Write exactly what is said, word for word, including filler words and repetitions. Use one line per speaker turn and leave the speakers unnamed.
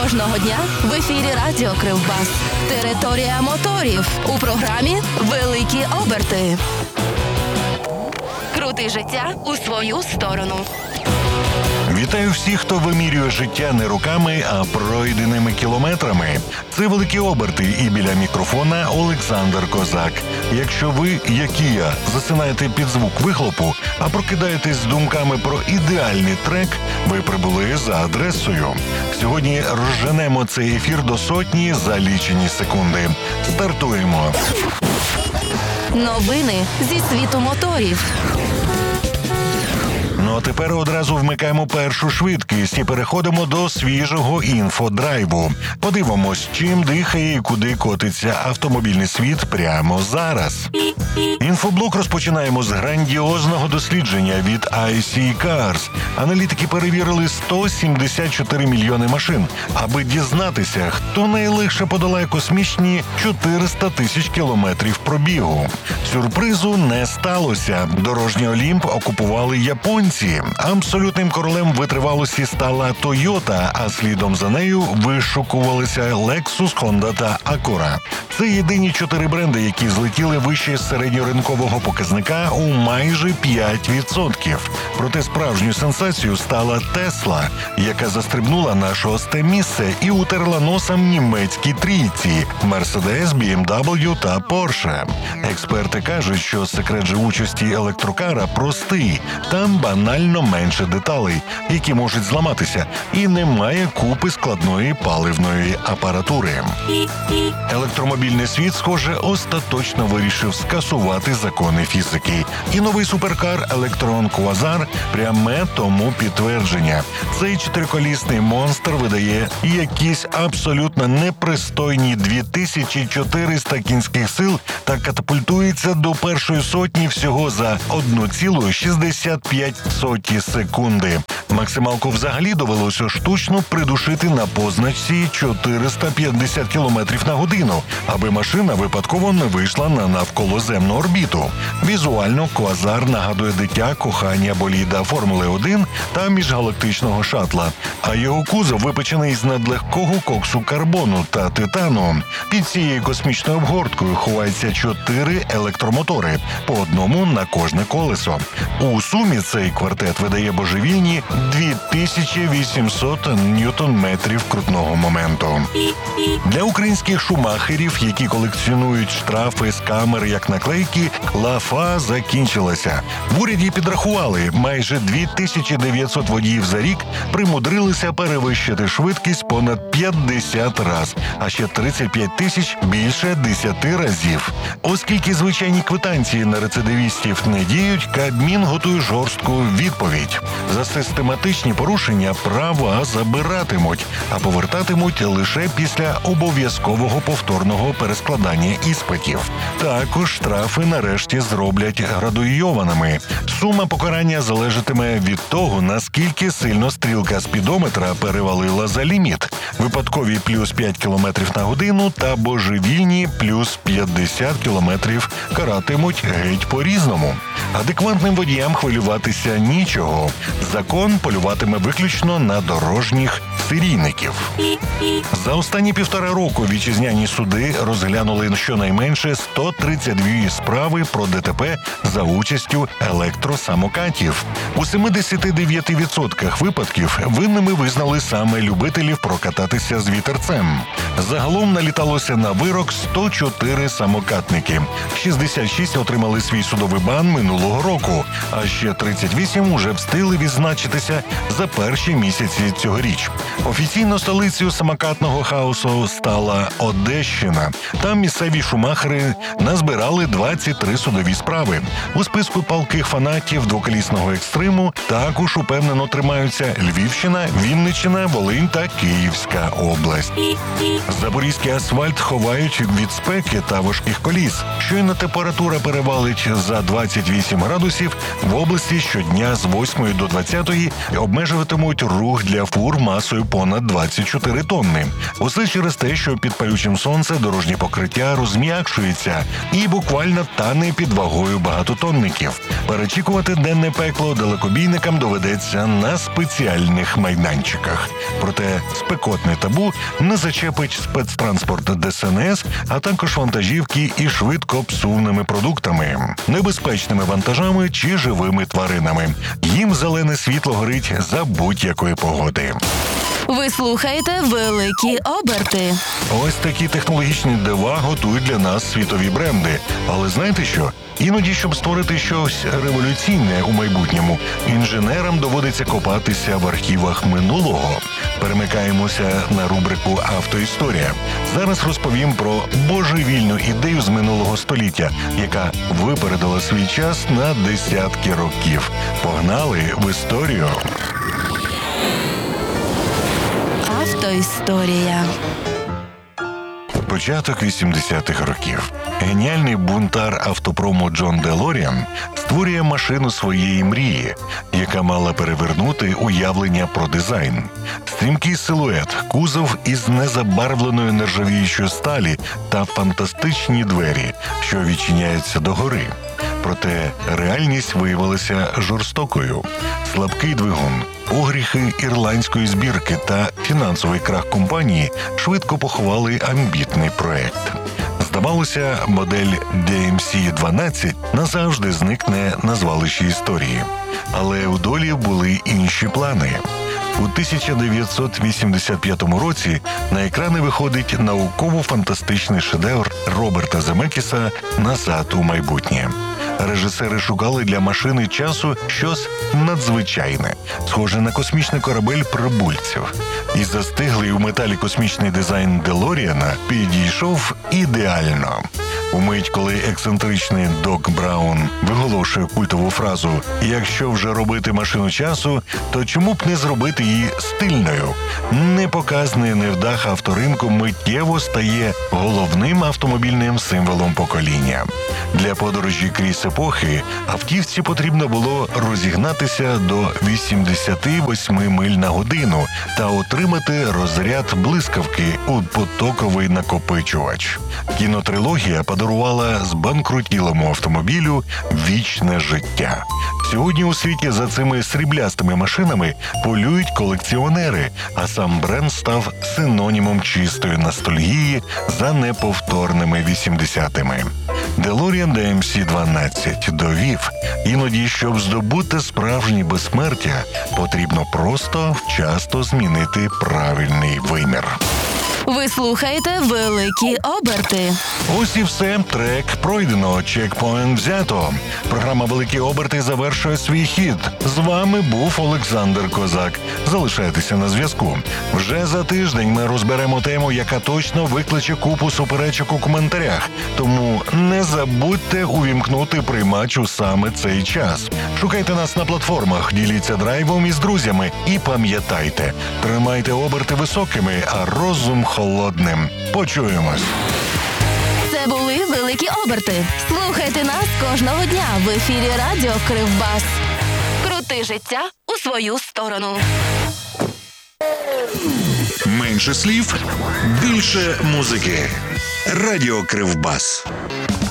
Кожного дня в ефірі Радіо Кривбас. Територія моторів. У програмі «Великі оберти». Крути життя у свою сторону.
Вітаю всіх, хто вимірює життя не руками, а пройденими кілометрами. Це «Великі оберти» і біля мікрофона Олександр Козак. Якщо ви, як і я, засинаєте під звук вихлопу, а прокидаєтесь з думками про ідеальний трек, ви прибули за адресою. Сьогодні розженемо цей ефір до сотні за лічені секунди. Стартуємо.
Новини зі світу моторів.
Ну а тепер одразу вмикаємо першу швидкість і переходимо до свіжого інфодрайву. Подивимось, чим дихає і куди котиться автомобільний світ прямо зараз. Інфоблок розпочинаємо з грандіозного дослідження від ай сі Cars. Аналітики перевірили сто сімдесят чотири мільйони машин, аби дізнатися, хто найлегше подолає космічні чотириста тисяч кілометрів пробігу. Сюрпризу не сталося. Дорожній Олімп окупували японці. Абсолютним королем витривалості стала Toyota, а слідом за нею вишукувалися Lexus, Honda та Acura. Це єдині чотири бренди, які злетіли вище середньоринкового показника у майже п'ять відсотків. Проте справжню сенсацією стала Tesla, яка застрибнула на шосте місце і утерла носом німецькій трійці – Mercedes, бі ем дабл ю та Porsche. Експерти кажуть, що секрет живучості електрокара простий. Там банально менше деталей, які можуть зламатися, і немає купи складної паливної апаратури. Електромобільний світ, схоже, остаточно вирішив скасувати закони фізики. І новий суперкар Electron Quasar – пряме тому підтвердження. Цей чотириколісний монстр видає якісь абсолютно непристойні дві тисячі чотириста кінських сил та катапультується до першої сотні всього за одну цілу шістдесят п'ять сотні секунди. Максималку взагалі довелося штучно придушити на позначці чотириста п'ятдесят кілометрів на годину, аби машина випадково не вийшла на навколоземну орбіту. Візуально Квазар нагадує дитя кохання боліда Формули один та міжгалактичного шатла, а його кузов випечений з надлегкого коксу карбону та титану. Під цією космічною обгорткою ховаються чотири електромотори, по одному на кожне колесо. У сумі цей квартет видає божевільні дві тисячі вісімсот ньютон-метрів крутного моменту. Для українських шумахерів, які колекціонують штрафи з камер як наклейки, лафа закінчилася. В уряді підрахували, майже дві тисячі дев'ятсот водіїв за рік примудрилися перевищити швидкість понад п'ятдесят раз, а ще тридцять п'ять тисяч більше десяти разів. Оскільки звичайні квитанції на рецидивістів не діють, Кабмін готує жорстку відповідь. За систематичні порушення права забиратимуть, а повертатимуть лише після обов'язкового повторного перескладання іспитів. Також штрафи нарешті зроблять градуйованими. Сума покарання залежатиме від того, наскільки сильно стрілка спідометра перевалила за ліміт. Випадкові плюс п'ять кілометрів на годину та божевільні плюс п'ятдесят кілометрів каратимуть геть по-різному. Адекватним водіям хвилюватися нічого. Закон полюватиме виключно на дорожніх серійників. За останні півтора року вітчизняні суди розглянули щонайменше сто тридцять дві справи про ДТП за участю електросамокатів. У сімдесят дев'ять відсотків випадків винними визнали саме любителів прокататися з вітерцем. Загалом наліталося на вирок сто чотири самокатники. шістдесят шість отримали свій судовий бан минулого року, а ще тридцять вісім уже встигли відзначитися за перші місяці цьогоріч. Офіційно столицею самокатного хаосу стала Одещина. Там місцеві шумахери назбирали двадцять три судові справи. У списку палких фанатів двоколісного екстриму також упевнено тримаються Львівщина, Вінниччина, Волинь та Київська область. Запорізький асфальт ховають від спеки та важких коліс. Щойно температура перевалить за двадцять вісім градусів, в області щодня з восьмої до двадцятої обмежуватимуть рух для фур масою понад двадцять чотири тонни. Усе через те, що під палючим сонце дорожнє покриття розм'якшується і буквально тане під вагою багатотонників. Перечікувати денне пекло далекобійникам доведеться на спеціальних майданчиках. Проте спекотне табу не зачепить спецтранспорт Де Ес Ен Ес, а також вантажівки і швидкопсувними продуктами, небезпечними вантажами чи живими тваринами. Їм зелене світло горить за будь-якої погоди.
Ви слухаєте «Великі оберти».
Ось такі технологічні дива готують для нас світові бренди. Але знаєте що? Іноді, щоб створити щось революційне у майбутньому, інженерам доводиться копатися в архівах минулого. Перемикаємося на рубрику «Автоісторія». Зараз розповім про божевільну ідею з минулого століття, яка випередила свій час на десятки років. Погнали в історію!
Автоісторія.
Початок вісімдесятих років. Геніальний бунтар автопрому Джон Делоріан створює машину своєї мрії, яка мала перевернути уявлення про дизайн. Стрімкий силует, кузов із незабарвленої нержавіючої сталі та фантастичні двері, що відчиняються догори. Проте реальність виявилася жорстокою. Слабкий двигун, огріхи ірландської збірки та фінансовий крах компанії швидко поховали амбітний проект. Здавалося, модель Ді Ем Сі дванадцять назавжди зникне на звалищі історії. Але у долі були інші плани. У тисяча дев'ятсот вісімдесят п'ятому році на екрани виходить науково-фантастичний шедевр Роберта Земекіса «Назад у майбутнє». Режисери шукали для машини часу щось надзвичайне, схоже на космічний корабель прибульців. І застиглий у металі космічний дизайн Делоріана підійшов ідеально. Умить, коли ексцентричний Док Браун виголошує культову фразу «Якщо вже робити машину часу, то чому б не зробити її стильною?» Непоказний невдах авторинку миттєво стає головним автомобільним символом покоління. Для подорожі крізь епохи автівці потрібно було розігнатися до вісімдесят вісім миль на годину та отримати розряд блискавки у потоковий накопичувач. Кінотрилогія подарувала збанкрутілому автомобілю вічне життя. Сьогодні у світі за цими сріблястими машинами полюють колекціонери, а сам бренд став синонімом чистої ностальгії за неповторними вісімдесятими. Делоріан Ді Ем Сі дванадцять довів, іноді, щоб здобути справжнє безсмертя, потрібно просто вчасно змінити правильний вимір.
Ви слухаєте «Великі оберти».
Ось і все. Трек пройдено, чекпоінт взято. Програма «Великі оберти» завершує свій хід. З вами був Олександр Козак. Залишайтеся на зв'язку. Вже за тиждень ми розберемо тему, яка точно викличе купу суперечок у коментарях. Тому не забудьте увімкнути приймач у саме цей час. Шукайте нас на платформах, діліться драйвом із друзями. І пам'ятайте, тримайте оберти високими, а розум холодним. Почуємось.
Це були «Великі оберти». Слухайте нас кожного дня в ефірі Радіо Кривбас. Крути життя у свою сторону.
Менше слів, більше музики. Радіо Кривбас.